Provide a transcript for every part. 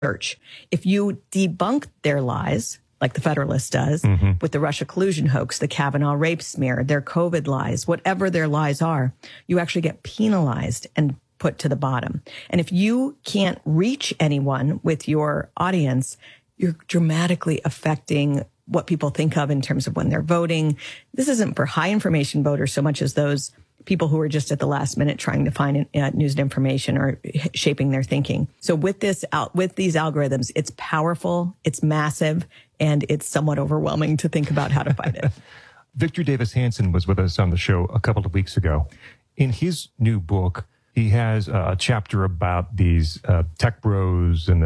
search. If you debunk their lies, like the Federalist does, with the Russia collusion hoax, the Kavanaugh rape smear, their COVID lies, whatever their lies are, you actually get penalized and put to the bottom. And if you can't reach anyone with your audience, you're dramatically affecting what people think of in terms of when they're voting. This isn't for high information voters so much as those people who are just at the last minute trying to find news and information or shaping their thinking. So with these algorithms, it's powerful, it's massive, and it's somewhat overwhelming to think about how to fight it. Victor Davis Hanson was with us on the show a couple of weeks ago. In his new book, he has a chapter about these tech bros and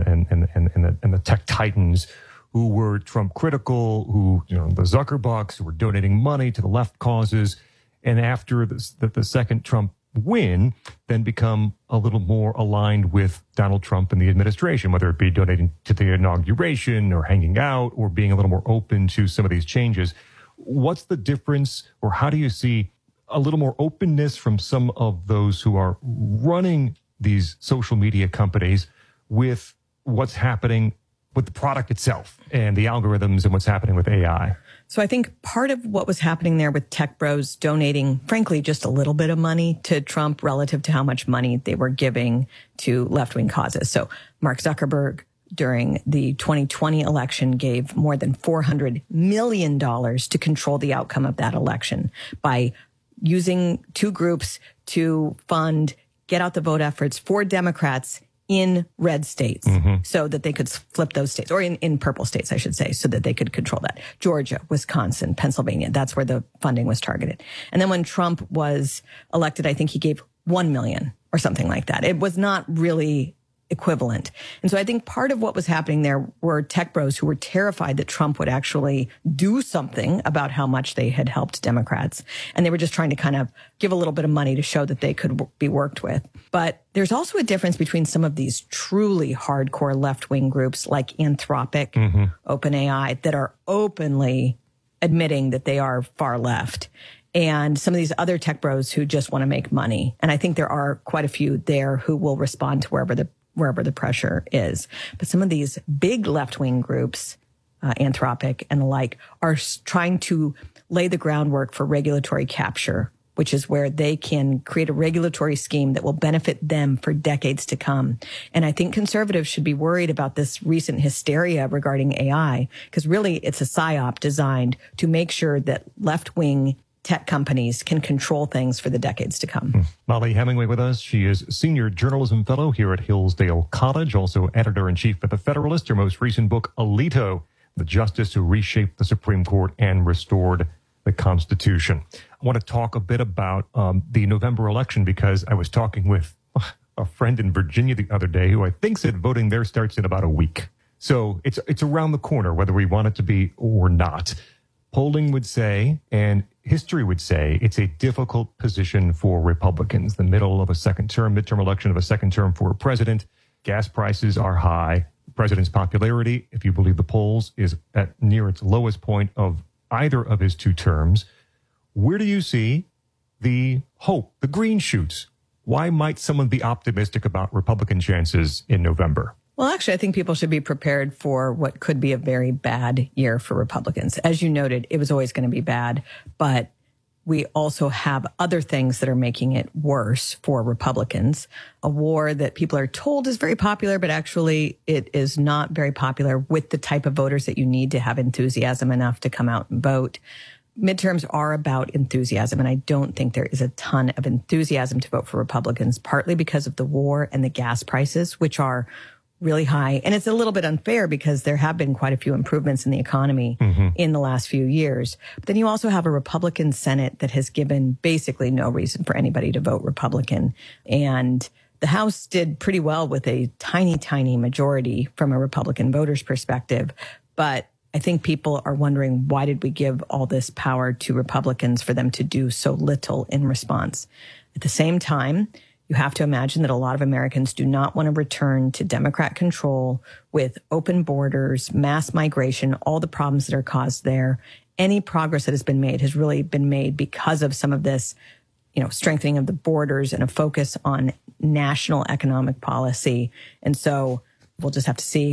the tech titans who were Trump critical, who, the Zuckerbucks, who were donating money to the left causes. And after the second Trump win, then become a little more aligned with Donald Trump and the administration, whether it be donating to the inauguration or hanging out or being a little more open to some of these changes. What's the difference, or how do you see a little more openness from some of those who are running these social media companies with what's happening with the product itself and the algorithms and what's happening with AI? So I think part of what was happening there with tech bros donating, frankly, just a little bit of money to Trump relative to how much money they were giving to left-wing causes. So Mark Zuckerberg, during the 2020 election, gave more than $400 million to control the outcome of that election by using two groups to fund get out the vote efforts for Democrats in red states so that they could flip those states, or in purple states, I should say, so that they could control that. Georgia, Wisconsin, Pennsylvania, that's where the funding was targeted. And then when Trump was elected, I think he gave 1 million or something like that. It was not really equivalent. And so I think part of what was happening there were tech bros who were terrified that Trump would actually do something about how much they had helped Democrats. And they were just trying to kind of give a little bit of money to show that they could be worked with. But there's also a difference between some of these truly hardcore left-wing groups like Anthropic, OpenAI, that are openly admitting that they are far left, and some of these other tech bros who just want to make money. And I think there are quite a few there who will respond to wherever the pressure is. But some of these big left-wing groups, Anthropic and the like, are trying to lay the groundwork for regulatory capture, which is where they can create a regulatory scheme that will benefit them for decades to come. And I think conservatives should be worried about this recent hysteria regarding AI, because really it's a psyop designed to make sure that left-wing tech companies can control things for the decades to come. Mollie Hemingway with us. She is Senior Journalism Fellow here at Hillsdale College, also Editor-in-Chief at The Federalist. Her most recent book, Alito, The Justice Who Reshaped the Supreme Court and Restored the Constitution. I want to talk a bit about the November election, because I was talking with a friend in Virginia the other day who I think said voting there starts in about a week. So it's around the corner, whether we want it to be or not. Polling would say, and history would say, it's a difficult position for Republicans. The middle of a second term, midterm election of a second term for a president. Gas prices are high. The president's popularity, if you believe the polls, is at near its lowest point of either of his two terms. Where do you see the hope, the green shoots? Why might someone be optimistic about Republican chances in November? Well, actually, I think people should be prepared for what could be a very bad year for Republicans. As you noted, it was always going to be bad, but we also have other things that are making it worse for Republicans. A war that people are told is very popular, but actually it is not very popular with the type of voters that you need to have enthusiasm enough to come out and vote. Midterms are about enthusiasm, and I don't think there is a ton of enthusiasm to vote for Republicans, partly because of the war and the gas prices, which are really high. And it's a little bit unfair because there have been quite a few improvements in the economy in the last few years. But then you also have a Republican Senate that has given basically no reason for anybody to vote Republican. And the House did pretty well with a tiny, tiny majority from a Republican voter's perspective. But I think people are wondering, why did we give all this power to Republicans for them to do so little in response? At the same time, you have to imagine that a lot of Americans do not want to return to Democrat control with open borders, mass migration, all the problems that are caused there. Any progress that has been made has really been made because of some of this, strengthening of the borders and a focus on national economic policy. And so we'll just have to see